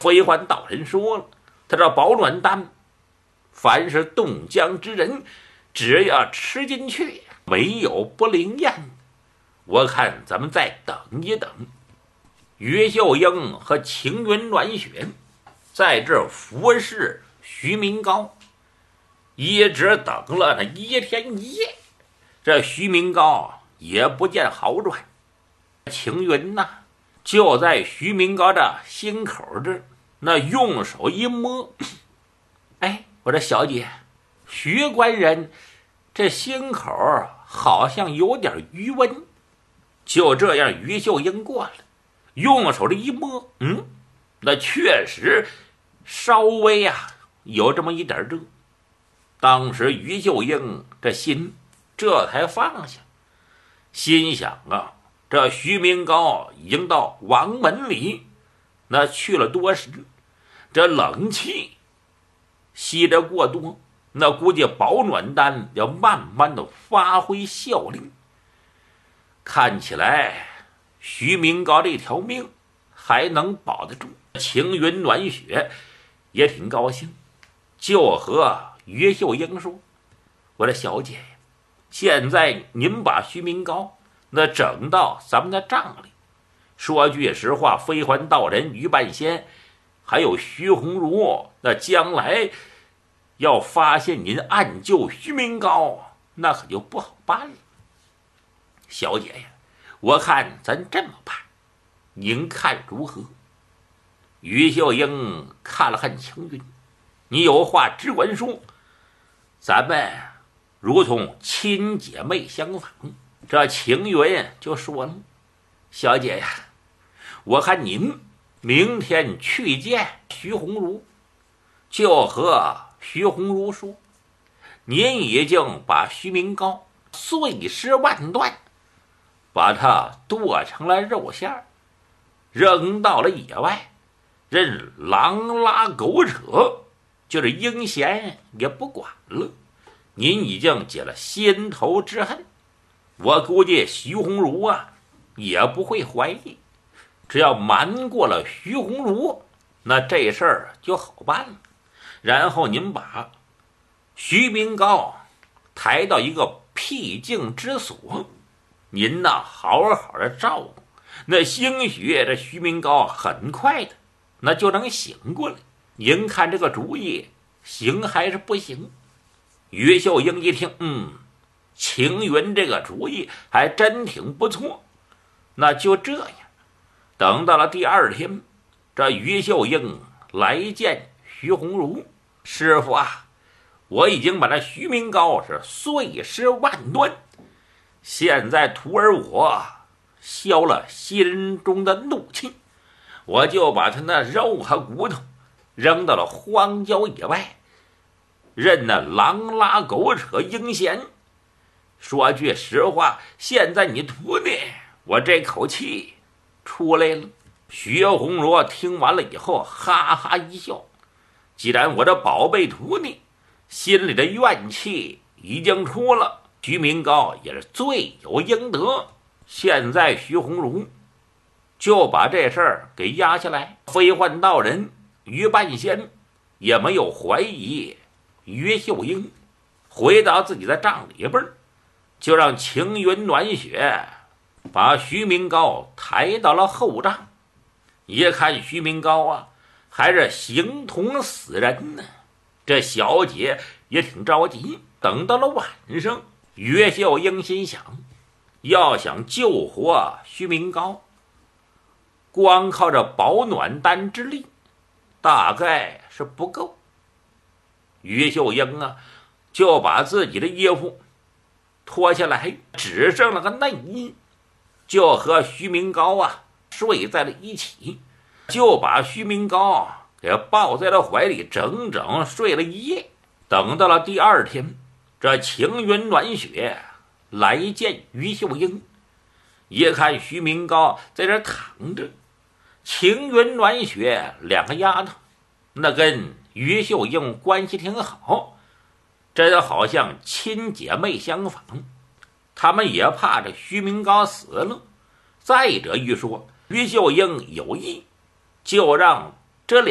飞环道人说了，他这保暖丹，凡是冻僵之人，只要吃进去，没有不灵验。我看咱们再等一等。于秀英和晴云暖雪在这服侍徐明高，一直等了那一天一夜，这徐明高也不见好转。晴云呐，就在徐明高这心口这，那用手一摸，哎，我这小姐，徐官人这心口好像有点余温。就这样，于秀英过了，用手这一摸，那确实稍微有这么一点热。当时于秀英这心这才放下，心想这徐明高已经到王门里，那去了多时，这冷气吸得过多，那估计保暖丹要慢慢的发挥效力。看起来徐明高这条命还能保得住。晴云暖雪也挺高兴，就和于秀英说，我的小姐，现在您把徐明高那整到咱们的帐里，说句实话，飞环道人于半仙还有徐鸿儒，那将来要发现您暗救徐明高，那可就不好办了。小姐呀，我看咱这么办，您看如何？于秀英看了看晴云，你有话只管说，咱们如同亲姐妹相仿。这晴云就说了，小姐呀，我看您明天去见徐鸿儒，就和徐鸿儒说，您已经把徐明高碎尸万段，把他剁成了肉馅，扔到了野外，任狼拉狗扯，就是英贤也不管了。您已经解了心头之恨，我估计徐鸿儒也不会怀疑，只要瞒过了徐鸿儒，那这事儿就好办了。然后您把徐明高抬到一个僻静之所，您好好的照顾，那兴许这徐明高很快的那就能醒过来。您看这个主意行还是不行？于秀英一听，晴云这个主意还真挺不错。那就这样，等到了第二天，这于秀英来见徐鸿儒，师傅我已经把那徐明高是碎尸万段，现在徒儿我消了心中的怒气，我就把他那肉和骨头扔到了荒郊野外，任那狼拉狗扯英贤。说句实话，现在你徒弟，我这口气出来了。徐鸿儒听完了以后哈哈一笑，既然我这宝贝徒弟心里的怨气已经出了，徐明高也是罪有应得。现在徐鸿儒就把这事儿给压下来，飞幻道人于半仙也没有怀疑于秀英，回到自己的帐里边，就让晴云暖雪把徐明高抬到了后帐。一看徐明高还是形同死人呢，这小姐也挺着急。等到了晚上，于秀英心想，要想救活徐明高，光靠着保暖丹之力大概是不够。于秀英就把自己的衣服脱下来，只剩了个内衣，就和徐明高睡在了一起，就把徐明高给抱在了怀里，整整睡了一夜。等到了第二天，这晴云暖雪来见于秀英，一看徐明高在这躺着，晴云暖雪两个丫头那跟于秀英关系挺好，真好像亲姐妹相仿。他们也怕这徐明高死了。再者一说，于秀英有意就让